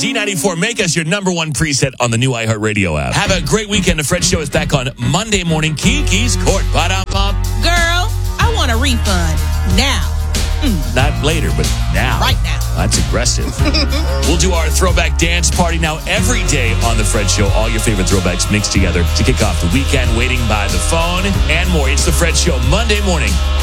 Z94. Make us your number one preset on the new iHeartRadio app. Have a great weekend. The Fred Show is back on Monday morning. Kiki's Court. Ba-da-bum. Girl, I want a refund now. Not later, but now. Right now. That's aggressive. We'll do our throwback dance party now every day on The Fred Show. All your favorite throwbacks mixed together to kick off the weekend, waiting by the phone, and more. It's The Fred Show Monday morning